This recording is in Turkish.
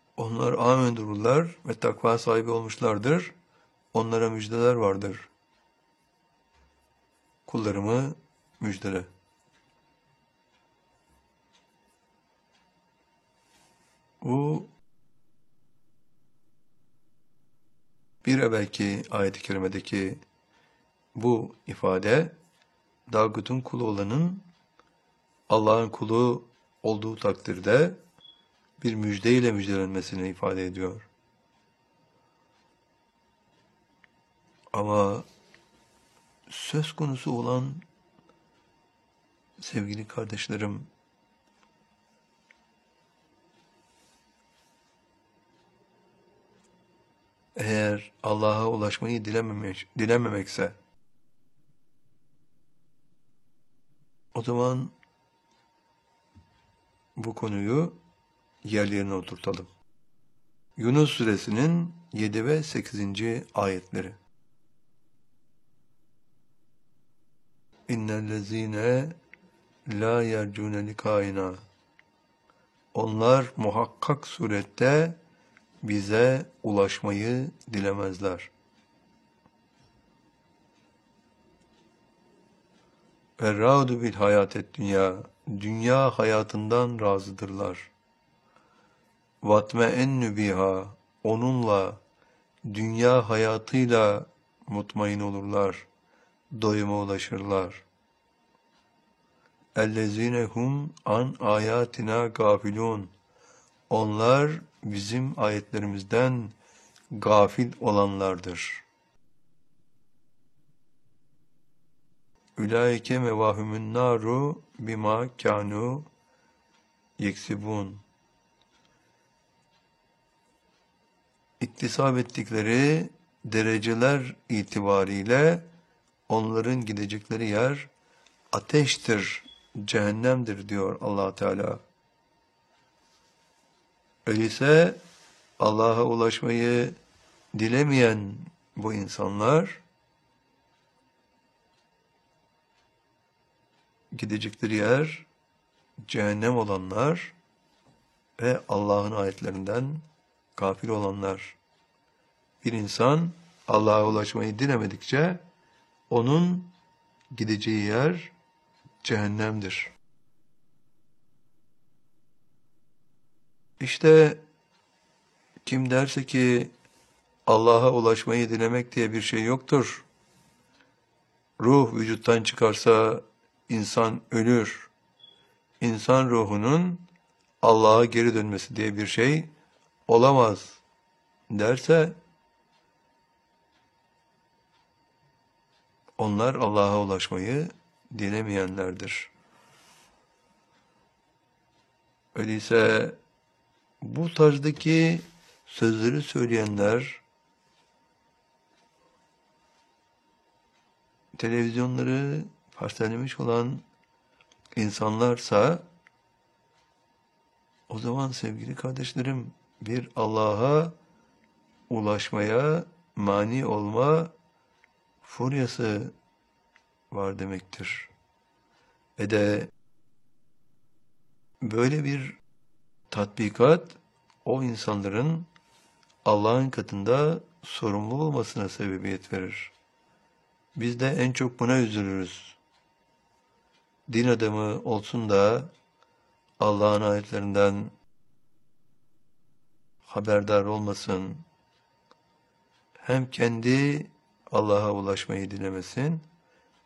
Onlar âmendular ve takva sahibi olmuşlardır. Onlara müjdeler vardır. Kullarımı müjdele. Bu bir evvelki ayet-i kerimedeki bu ifade, Davud'un kulu olanın Allah'ın kulu olduğu takdirde bir müjdeyle müjdelenmesini ifade ediyor. Ama söz konusu olan sevgili kardeşlerim, eğer Allah'a ulaşmayı dilememekse, o zaman bu konuyu yerlerine oturtalım. Yunus suresinin 7 ve 8. ayetleri. İnnellezîne lâ yercûne likâinâ. Onlar muhakkak surette bize ulaşmayı dilemezler. Ve râdu bil hayâtet dünya. Dünya hayatından razıdırlar. Vatme ennü biha. Onunla, dünya hayatıyla mutmain olurlar. Doyuma ulaşırlar. اَلَّذ۪ينَ هُمْ an ayatina gafilun. Onlar bizim ayetlerimizden gafil olanlardır. Ulaike mevahumün naru bima kanu yeksibun. İktisap ettikleri dereceler itibariyle onların gidecekleri yer ateştir, cehennemdir diyor Allah Teala. Öyleyse Allah'a ulaşmayı dilemeyen bu insanlar gidecekleri yer cehennem olanlar ve Allah'ın ayetlerinden gafil olanlar. Bir insan Allah'a ulaşmayı dilemedikçe onun gideceği yer cehennemdir. İşte kim derse ki Allah'a ulaşmayı dilemek diye bir şey yoktur. Ruh vücuttan çıkarsa insan ölür. İnsan ruhunun Allah'a geri dönmesi diye bir şey olamaz derse onlar Allah'a ulaşmayı dilemeyenlerdir. Öyleyse bu tarzdaki sözleri söyleyenler televizyonları parsellemiş olan insanlarsa o zaman sevgili kardeşlerim bir Allah'a ulaşmaya mani olma furyası var demektir. Ve de böyle bir tatbikat o insanların Allah'ın katında sorumlu olmasına sebebiyet verir. Biz de en çok buna üzülürüz. Din adamı olsun da Allah'ın ayetlerinden haberdar olmasın, hem kendi Allah'a ulaşmayı dilemesin,